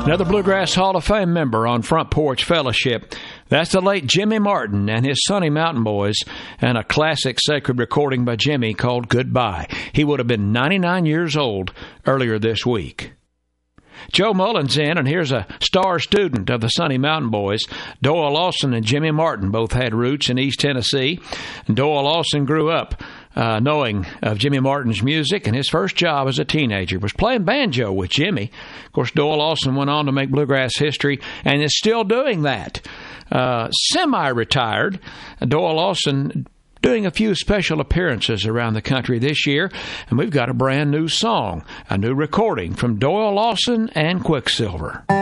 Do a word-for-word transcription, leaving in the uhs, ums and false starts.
Another Bluegrass Hall of Fame member on Front Porch Fellowship. That's the late Jimmy Martin and his Sonny Mountain Boys, and a classic sacred recording by Jimmy called Goodbye. He would have been ninety-nine years old earlier this week. Joe Mullen's in, and here's a star student of the Sonny Mountain Boys. Doyle Lawson and Jimmy Martin both had roots in East Tennessee. And Doyle Lawson grew up uh, knowing of Jimmy Martin's music, and his first job as a teenager was playing banjo with Jimmy. Of course, Doyle Lawson went on to make bluegrass history and is still doing that. Uh, semi-retired, Doyle Lawson doing a few special appearances around the country this year, and we've got a brand new song, a new recording from Doyle Lawson and Quicksilver.